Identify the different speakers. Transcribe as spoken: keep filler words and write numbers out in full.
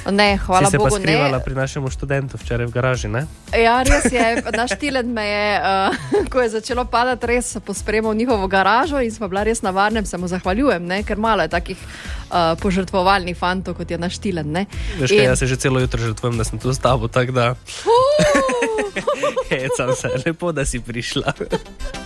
Speaker 1: Ne, hvala
Speaker 2: si se
Speaker 1: Bogu,
Speaker 2: pa skrivala
Speaker 1: ne.
Speaker 2: pri našemu študentu včeraj v garaži, ne?
Speaker 1: Ja, res je. Naš Tilen me je, uh, ko je začelo padati, res pospremal njihovo garažo in smo bila res na varnem, se mu zahvaljujem, ne? Ker malo je takih uh, požrtvovalnih fantov, kot je naš Tilen. Ne?
Speaker 2: Veš kaj,
Speaker 1: In-
Speaker 2: jaz se že celo jutro žrtvujem, da sem tu s tabo, tako da hecam se, lepo, da si prišla.